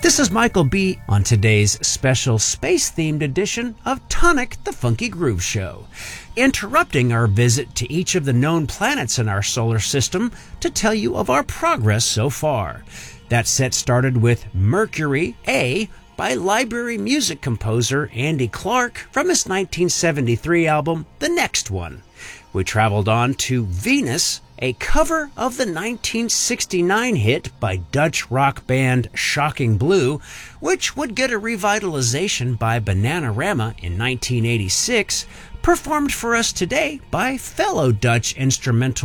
This is Michael B. on today's special space-themed edition of Tonic the Funky Groove Show, interrupting our visit to each of the known planets in our solar system to tell you of our progress so far. That set started with Mercury A by library music composer Andy Clark from his 1973 album, The Next One. We traveled on to Venus, a cover of the 1969 hit by Dutch rock band Shocking Blue, which would get a revitalization by Bananarama in 1986, performed for us today by fellow Dutch instrumental